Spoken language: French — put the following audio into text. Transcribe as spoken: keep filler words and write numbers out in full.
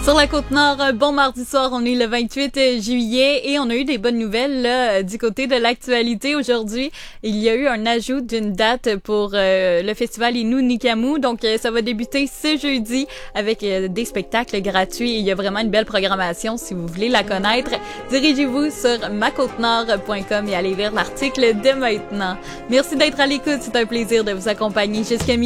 Sur la Côte-Nord, bon mardi soir, on est le vingt-huit juillet et on a eu des bonnes nouvelles là, du côté de l'actualité aujourd'hui. Il y a eu un ajout d'une date pour euh, le festival Innu Nikamu, donc euh, ça va débuter ce jeudi avec euh, des spectacles gratuits et il y a vraiment une belle programmation. Si vous voulez la connaître, dirigez-vous sur ma côte nord point com et allez lire l'article dès maintenant. Merci d'être à l'écoute, c'est un plaisir de vous accompagner jusqu'à midi.